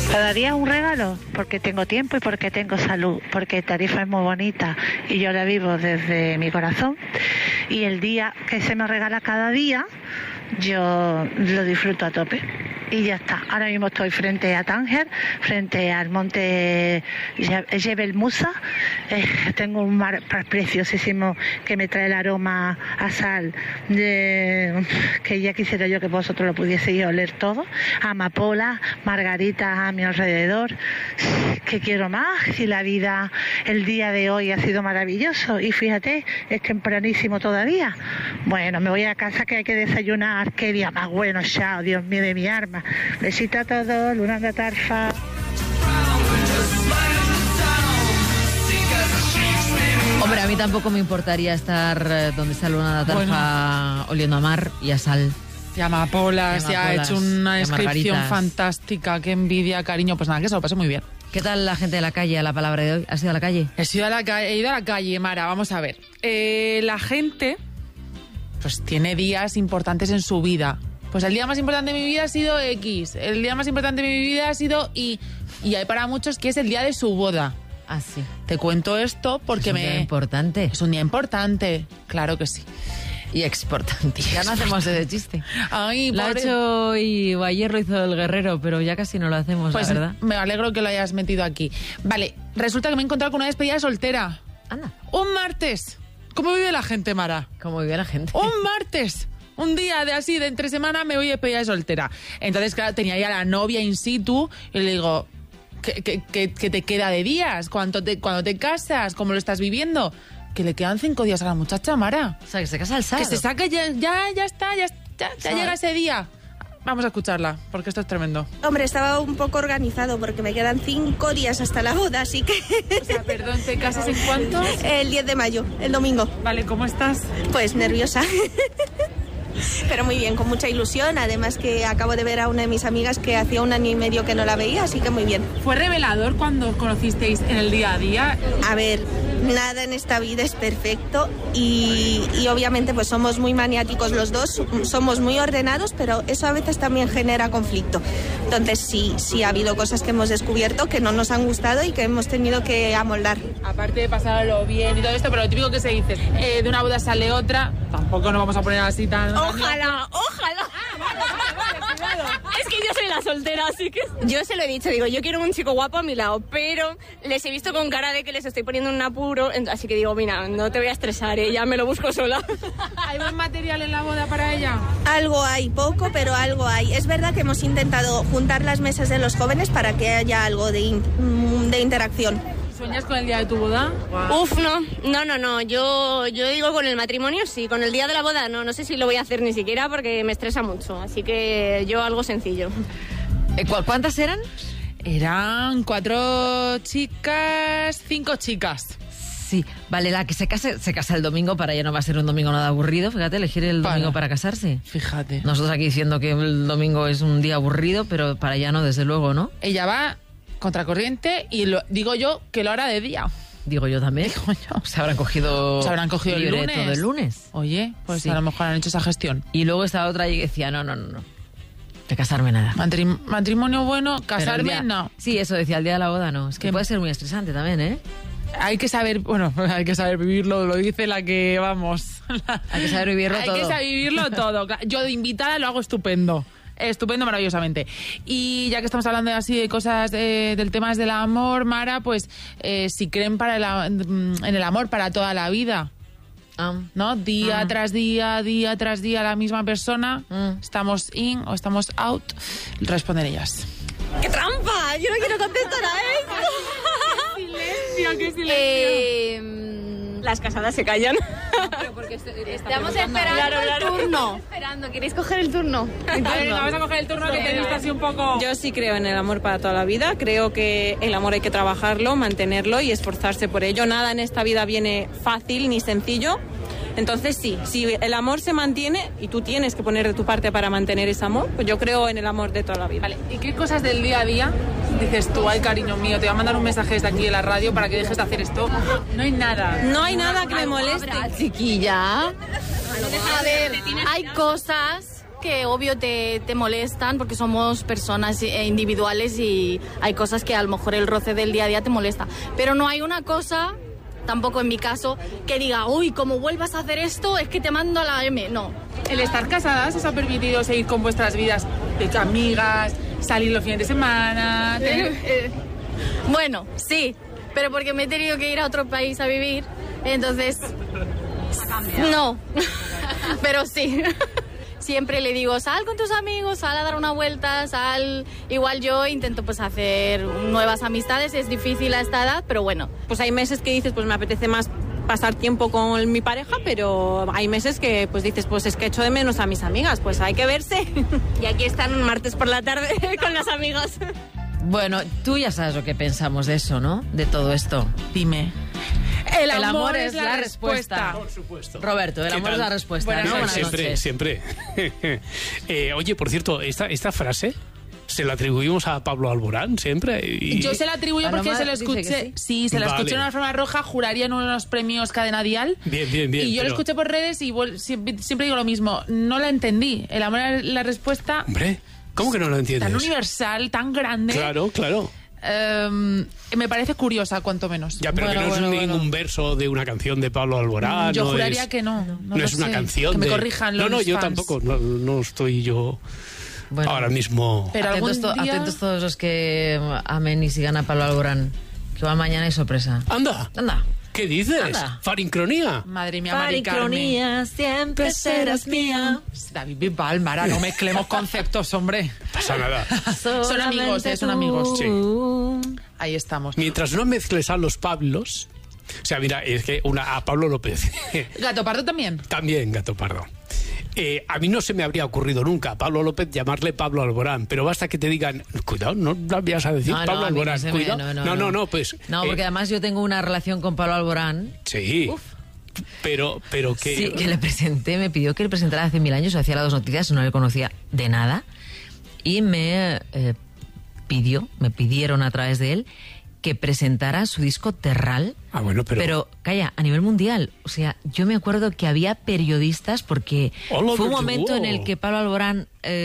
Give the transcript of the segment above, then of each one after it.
Cada día un regalo, porque tengo tiempo y porque tengo salud, porque Tarifa es muy bonita y yo la vivo desde mi corazón. Y el día que se me regala cada día, yo lo disfruto a tope. Y ya está. Ahora mismo estoy frente a Tánger, frente al monte Jebel Musa. Tengo un mar preciosísimo que me trae el aroma a sal, que ya quisiera yo que vosotros lo pudieseis oler todo. Amapolas, margaritas a mi alrededor. ¿Qué quiero más? Si la vida, el día de hoy ha sido maravilloso. Y fíjate, es tempranísimo todavía. Bueno, me voy a casa que hay que desayunar. Qué día más bueno, chao, Dios mío de mi arma. Besito a todos, Luna de Tarfa. Hombre, a mí tampoco me importaría estar donde está Luna de Tarfa, oliendo a mar y a sal. Y amapolas, ya ha hecho una descripción fantástica. Qué envidia, cariño. Pues nada, que se lo pase muy bien. ¿Qué tal la gente de la calle a la palabra de hoy? ¿Has ido a la calle? He ido a la calle, Mara. Vamos a ver. La gente pues tiene días importantes en su vida. Pues el día más importante de mi vida ha sido X, el día más importante de mi vida ha sido Y. Y hay para muchos que es el día de su boda. Ah, sí. Te cuento esto porque es un día importante. Es un día importante, claro que sí. Y exportante. Ya no hacemos ese chiste. Ay, lo ha hecho hoy o ayer lo hizo el Guerrero, pero ya casi no lo hacemos, pues, la verdad. Me alegro que lo hayas metido aquí. Vale, resulta que me he encontrado con una despedida soltera. Anda. Un martes. ¿Cómo vive la gente, Mara? ¿Cómo vive la gente? Un martes. Un día de entre semana me voy a despedida de soltera. Entonces, claro, tenía ya la novia in situ y le digo, ¿qué te queda de días? ¿Cuándo te casas? ¿Cómo lo estás viviendo? Que le quedan 5 días a la muchacha, Mara. O sea, que se casa el sábado. Que se saque ya llega ese día. Vamos a escucharla, porque esto es tremendo. Hombre, estaba un poco organizado porque me quedan 5 días hasta la boda, así que... O sea, perdón, ¿te casas en cuánto? El 10 de mayo, el domingo. Vale, ¿cómo estás? Pues nerviosa. Pero muy bien, con mucha ilusión. Además que acabo de ver a una de mis amigas que hacía 1 año y medio que no la veía, así que muy bien. ¿Fue revelador cuando os conocisteis en el día a día? A ver, nada en esta vida es perfecto y obviamente pues somos muy maniáticos los dos, somos muy ordenados, pero eso a veces también genera conflicto. Entonces sí ha habido cosas que hemos descubierto que no nos han gustado y que hemos tenido que amoldar. Aparte de pasarlo bien y todo esto, pero lo típico que se dice, de una boda sale otra, tampoco nos vamos a poner así tan... Ojalá. Vale, cuidado. Es que yo soy la soltera, así que... Yo se lo he dicho, digo, yo quiero un chico guapo a mi lado, pero les he visto con cara de que les estoy poniendo en un apuro, así que digo, mira, no te voy a estresar, ya me lo busco sola. ¿Hay buen material en la boda para ella? Algo hay, poco, pero algo hay. Es verdad que hemos intentado juntar las mesas de los jóvenes para que haya algo de interacción. ¿Sueñas con el día de tu boda? Wow. Uf, no. Yo digo con el matrimonio sí, con el día de la boda no sé si lo voy a hacer ni siquiera porque me estresa mucho, así que yo algo sencillo. ¿Cuántas eran? Eran 4 chicas, 5 chicas. Sí, vale, la que se casa el domingo, para ella no va a ser un domingo nada aburrido, fíjate, elegir el domingo para casarse. Fíjate. Nosotros aquí diciendo que el domingo es un día aburrido, pero para ella no, desde luego, ¿no? Ella va contracorriente y digo yo que lo hará de día. Digo yo también. Digo yo. Se habrán cogido el lunes. Todo el lunes. Oye, pues sí. A lo mejor han hecho esa gestión. Y luego estaba otra y decía, no. De casarme nada. Matrimonio bueno, casarme no. Sí, eso decía, el día de la boda no. Es que puede ser muy estresante también, ¿eh? Hay que saber vivirlo, lo dice la que vamos. Hay que saber vivirlo todo. Hay que saber vivirlo todo. Yo de invitada lo hago estupendo, maravillosamente. Y ya que estamos hablando así de cosas del tema del amor, Mara, pues si creen en el amor para toda la vida, ¿no? Día tras día, la misma persona, estamos in o estamos out, responden ellas. ¡Qué trampa! Yo no quiero contestar a esto. ¡Qué silencio! Las casadas se callan. Pero porque estamos esperando el turno. ¿Queréis coger el turno? Vamos a coger el turno que te gusta así un poco. Yo sí creo en el amor para toda la vida. Creo que el amor hay que trabajarlo, mantenerlo y esforzarse por ello. Nada en esta vida viene fácil ni sencillo. Entonces sí, si el amor se mantiene y tú tienes que poner de tu parte para mantener ese amor, pues yo creo en el amor de toda la vida. Vale. ¿Y qué cosas del día a día dices tú, ay cariño mío, te voy a mandar un mensaje desde aquí en la radio para que dejes de hacer esto? No hay nada. No hay nada que me moleste. Chiquilla. A ver, hay cosas que obvio te molestan porque somos personas individuales y hay cosas que a lo mejor el roce del día a día te molesta. Pero no hay una cosa, tampoco en mi caso, que diga, uy, como vuelvas a hacer esto es que te mando a la M. No. ¿El estar casadas os ha permitido seguir con vuestras vidas de amigas, salir los fines de semana? Bueno, sí, pero porque me he tenido que ir a otro país a vivir, entonces... No, pero sí. Siempre le digo, sal con tus amigos, sal a dar una vuelta, sal... Igual yo intento pues hacer nuevas amistades, es difícil a esta edad, pero bueno. Pues hay meses que dices, pues me apetece más pasar tiempo con mi pareja, pero hay meses que pues dices, pues es que echo de menos a mis amigas, pues hay que verse. Y aquí están un martes por la tarde con las amigas. Bueno, tú ya sabes lo que pensamos de eso, ¿no? De todo esto. Dime. El amor es la respuesta. Por supuesto. Roberto, el amor es la respuesta. Buenas Buenas siempre, noches. siempre. Oye, por cierto, esta frase se la atribuimos a Pablo Alborán siempre. Y... Yo se la atribuyo porque se lo escuché. Sí, se la escuché en una forma roja, juraría en unos premios Cadena Dial. Bien. Y yo lo escuché por redes y siempre digo lo mismo. No la entendí. El amor es la respuesta. Hombre, ¿cómo que no lo entiendes? Tan universal, tan grande. Claro. Me parece curiosa, cuanto menos. Ya, pero que no es ningún verso de una canción de Pablo Alborán. Yo juraría que no. No es una canción. Que me corrijan los No, yo fans. tampoco. No estoy yo ahora mismo. Pero atentos todos los que amen y sigan a Pablo Alborán. Que va mañana y sorpresa. Anda. ¿Qué dices? Anda. Farincronía. Madre mía, Mari Carmen. Farincronía, siempre serás mía. David Bisbal, Mara, no mezclemos conceptos, hombre. No pasa nada. Son amigos, son amigos. Sí. Ahí estamos. Mientras no mezcles a los Pablos... O sea, mira, es que a Pablo López... ¿Gato Pardo también? También, Gato Pardo. A mí no se me habría ocurrido nunca a Pablo López llamarle Pablo Alborán, pero basta que te digan, cuidado, no vas a decir Pablo Alborán, cuidado. No, pues... No, porque además yo tengo una relación con Pablo Alborán. Sí. Uf. Pero que... Sí, que le presenté, me pidió que le presentara hace 1000 años, hacía las 2 noticias, no le conocía de nada, y me pidieron a través de él que presentara su disco Terral. Ah, bueno, pero calla, a nivel mundial. O sea, yo me acuerdo que había periodistas porque fue un momento en el que Pablo Alborán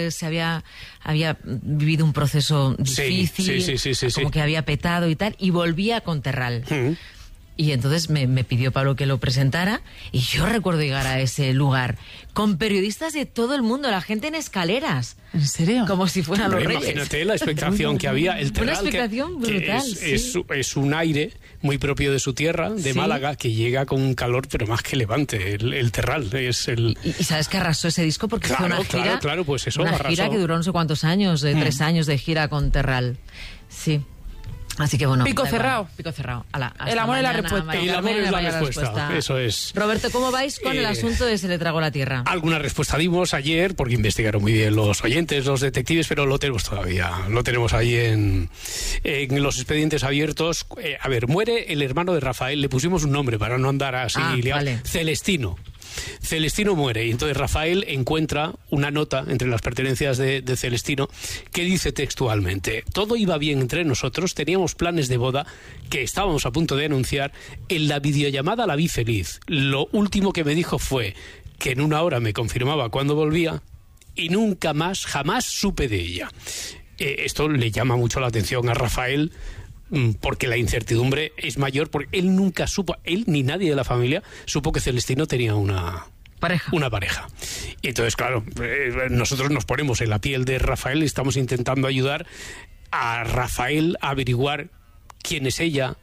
había vivido un proceso difícil, como que había petado y tal, y volvía con Terral. Y entonces me pidió Pablo que lo presentara y yo recuerdo llegar a ese lugar con periodistas de todo el mundo, la gente en escaleras. ¿En serio? Como si fueran los reyes. Imagínate la expectación que había. El Terral, una expectación brutal, es un aire muy propio de su tierra, de Málaga, que llega con un calor pero más que levante. El Terral es el... ¿Y sabes que arrasó ese disco? Porque fue una gira... Claro, pues eso, una arrasó. Gira que duró no sé cuántos años, 3 años de gira con Terral. Sí. Así que bueno. Pico cerrado. El amor es la respuesta. El amor es la respuesta. Eso es. Roberto, ¿cómo vais con el asunto de Se le tragó la tierra? Alguna respuesta dimos ayer, porque investigaron muy bien los oyentes, los detectives, pero lo tenemos todavía. Lo tenemos ahí en los expedientes abiertos. A ver, muere el hermano de Rafael. Le pusimos un nombre para no andar así liados. Vale. Celestino muere y entonces Rafael encuentra una nota entre las pertenencias de Celestino que dice textualmente: todo iba bien entre nosotros, teníamos planes de boda que estábamos a punto de anunciar, en la videollamada la vi feliz, lo último que me dijo fue que en 1 hora me confirmaba cuándo volvía y nunca más, jamás supe de ella. Esto le llama mucho la atención a Rafael, porque la incertidumbre es mayor, porque él nunca supo, él ni nadie de la familia supo que Celestino tenía una pareja. Y entonces, claro, nosotros nos ponemos en la piel de Rafael y estamos intentando ayudar a Rafael a averiguar quién es ella,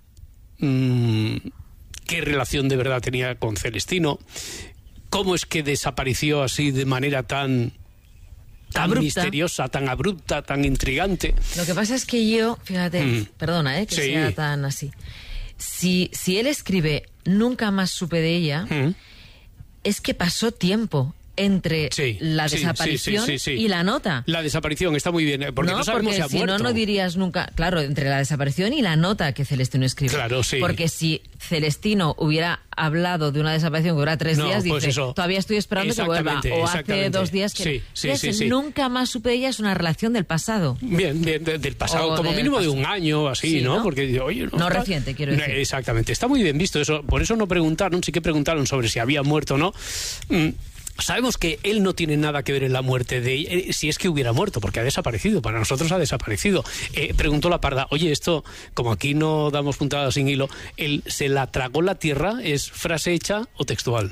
qué relación de verdad tenía con Celestino, cómo es que desapareció así de manera tan misteriosa, tan abrupta, tan intrigante. Lo que pasa es que yo, fíjate, perdona, que sea tan así. Si él escribe "nunca más supe de ella", es que pasó tiempo entre la desaparición y la nota. La desaparición está muy bien, porque no sabemos si ha muerto. Si no dirías nunca, claro, entre la desaparición y la nota que Celestino escribe. Claro, sí. Porque si Celestino hubiera hablado de una desaparición que dura 3 días, pues dice, eso. Todavía estoy esperando que vuelva. O hace 2 días que... Nunca más supe de ella, es una relación del pasado. Bien, del pasado, como mínimo de 1 año, así, ¿no? Porque, oye, no reciente, quiero decir. Exactamente, está muy bien visto eso. Por eso no preguntaron, sí que preguntaron sobre si había muerto o no. Sabemos que él no tiene nada que ver en la muerte de ella, si es que hubiera muerto, porque ha desaparecido, para nosotros ha desaparecido. Preguntó la Parda, oye, esto, como aquí no damos puntadas sin hilo, ¿el se la tragó la tierra es frase hecha o textual?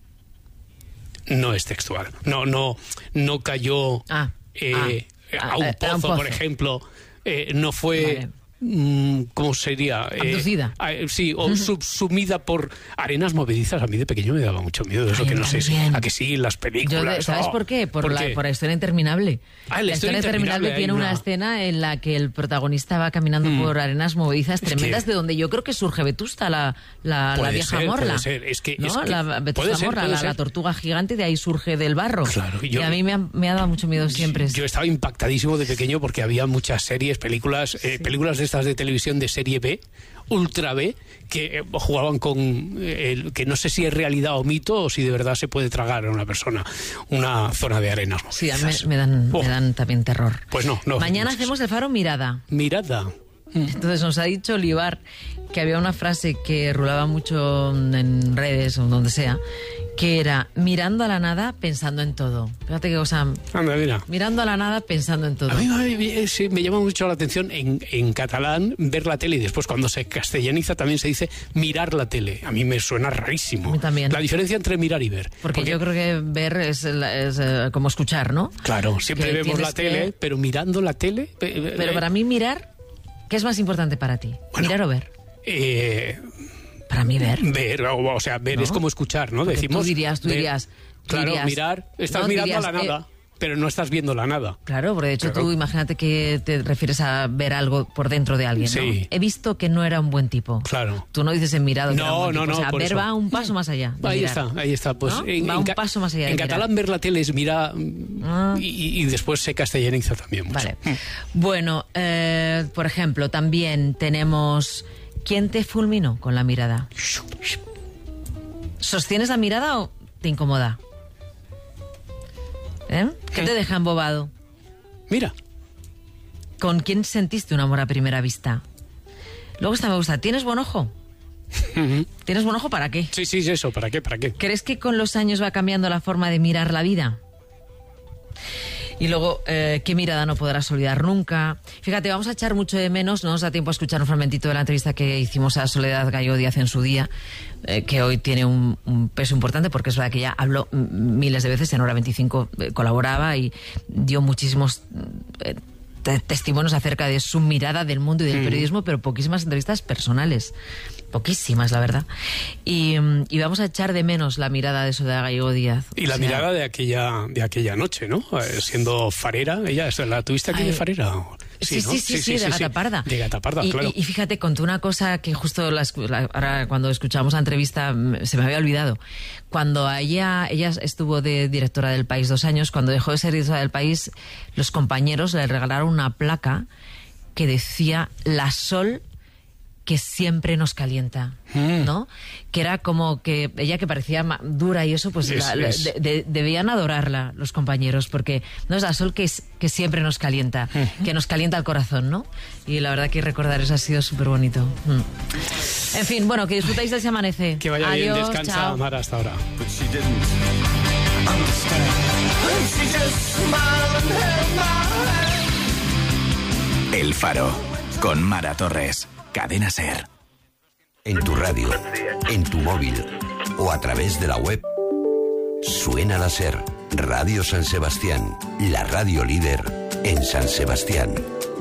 No es textual. No cayó a un pozo, por ejemplo. No fue... Vale. ¿Cómo sería? Abducida. Sí, o subsumida por arenas movedizas. A mí de pequeño me daba mucho miedo eso, que no sé si, a que sí, las películas. ¿Sabes por qué? Por la historia interminable. La historia interminable tiene una escena en la que el protagonista va caminando por arenas movedizas tremendas, de donde yo creo que surge Vetusta, la vieja morla. Puede ser. La Vetusta morla, la tortuga gigante, de ahí surge del barro. Claro, y a mí me ha dado mucho miedo siempre. Yo estaba impactadísimo de pequeño porque había muchas series, películas de estas de televisión de serie B, ultra B, que jugaban con que no sé si es realidad o mito, o si de verdad se puede tragar a una persona una zona de arenas movedizas. Sí, a mí me dan también terror. Pues no. Mañana hacemos el Faro Mirada. Entonces nos ha dicho Olivar que había una frase que rulaba mucho en redes o donde sea, que era mirando a la nada, pensando en todo. Fíjate qué cosa. Anda, mira. Mirando a la nada, pensando en todo. A mí me llama mucho la atención en catalán ver la tele, y después cuando se castellaniza también se dice mirar la tele. A mí me suena rarísimo. A mí también. La diferencia entre mirar y ver. Porque yo creo que ver es como escuchar, ¿no? Claro, siempre vemos la tele, pero mirando la tele... Pero para mí mirar, ¿qué es más importante para ti? Bueno, ¿mirar o ver? Para mí ver. Ver, o sea, ver, ¿no? Es como escuchar, ¿no? Porque decimos. Tú dirías. Claro, mirar, estás mirando a la nada, pero no estás viendo la nada. Claro, porque de hecho tú imagínate que te refieres a ver algo por dentro de alguien, ¿no? Sí. He visto que no era un buen tipo. Claro. Tú no dices en mirado que era un buen tipo. No, o sea, ver eso va un paso más allá. Ahí está. Pues ¿no? Va un paso más allá. En catalán ver la tele es mirar y después se castellaniza también mucho. Vale. Bueno, por ejemplo, también tenemos... ¿Quién te fulminó con la mirada? ¿Sostienes la mirada o te incomoda? ¿Qué te deja embobado? Mira. ¿Con quién sentiste un amor a primera vista? Luego esta me gusta. ¿Tienes buen ojo? ¿Tienes buen ojo para qué? Sí, eso. ¿Para qué? ¿Crees que con los años va cambiando la forma de mirar la vida? Y luego, ¿qué mirada no podrás olvidar nunca? Fíjate, vamos a echar mucho de menos, no nos da tiempo a escuchar un fragmentito de la entrevista que hicimos a Soledad Gallo Díaz en su día, que hoy tiene un peso importante, porque es verdad que ella habló miles de veces, en Hora 25 colaboraba y dio muchísimos testimonios acerca de su mirada del mundo y del periodismo, pero poquísimas entrevistas personales. Poquísimas, la verdad. Y vamos a echar de menos la mirada de Soledad Gallego Díaz. Y la mirada de aquella noche, ¿no? Siendo farera, ella, ¿la tuviste aquí de farera? Sí, de Gata Parda. De Gata Parda, claro. Y fíjate, contó una cosa que justo ahora cuando escuchamos la entrevista se me había olvidado. Cuando ella estuvo de directora del País 2 años, cuando dejó de ser directora del País, los compañeros le regalaron una placa que decía La Sol que siempre nos calienta, ¿no? Que era como que ella, que parecía dura y eso, pues debían adorarla los compañeros, porque no es la Sol que siempre nos calienta, que nos calienta el corazón, ¿no? Y la verdad que recordar eso ha sido súper bonito. En fin, bueno, que disfrutáis de ese amanece. Que vaya bien, descansa, chao. Mara, hasta ahora. El Faro, con Mara Torres. Cadena SER. En tu radio, en tu móvil o a través de la web. Suena la SER. Radio San Sebastián, la radio líder en San Sebastián.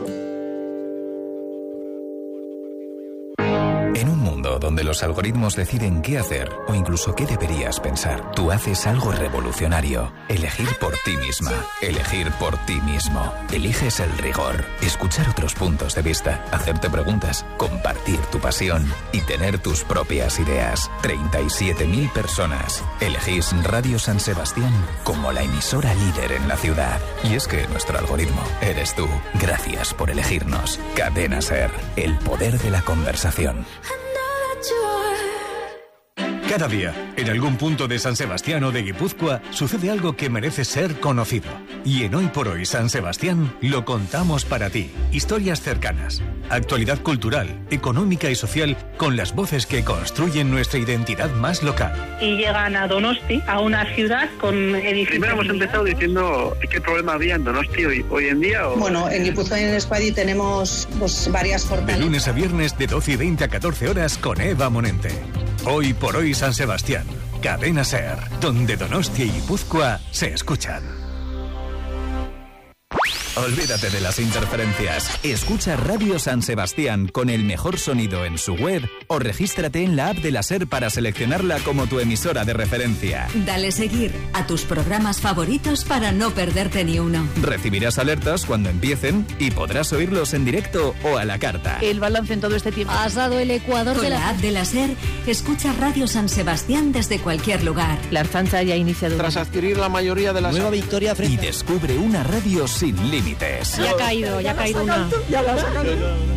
En un mundo donde los algoritmos deciden qué hacer o incluso qué deberías pensar, tú haces algo revolucionario. Elegir por ti misma. Elegir por ti mismo. Eliges el rigor. Escuchar otros puntos de vista. Hacerte preguntas. Compartir tu pasión. Y tener tus propias ideas. 37.000 personas. Elegís Radio San Sebastián como la emisora líder en la ciudad. Y es que nuestro algoritmo eres tú. Gracias por elegirnos. Cadena SER. El poder de la conversación. Cada día, en algún punto de San Sebastián o de Guipúzcoa, sucede algo que merece ser conocido. Y en Hoy por Hoy San Sebastián lo contamos para ti. Historias cercanas, actualidad cultural, económica y social, con las voces que construyen nuestra identidad más local. Y llegan a Donosti, a una ciudad con edificios. Primero hemos empezado diciendo qué problema había en Donosti hoy en día. Bueno, en Guipúzcoa y en Euskadi tenemos varias fortalezas. De lunes a viernes de 12:20 a 14 horas con Eva Monente. Hoy por Hoy San Sebastián, Cadena SER, donde Donostia y Guipúzcoa se escuchan. Olvídate de las interferencias. Escucha Radio San Sebastián con el mejor sonido en su web o regístrate en la app de la SER para seleccionarla como tu emisora de referencia. Dale seguir a tus programas favoritos para no perderte ni uno. Recibirás alertas cuando empiecen y podrás oírlos en directo o a la carta. El balance en todo este tiempo. Has dado el ecuador con la app de la SER. Escucha Radio San Sebastián desde cualquier lugar. La Ertzaintza ya ha iniciado. Tras adquirir la mayoría de las... Nueva victoria frente... Y descubre una radio sin límites. Ya ha caído una. Ya la ha sacado.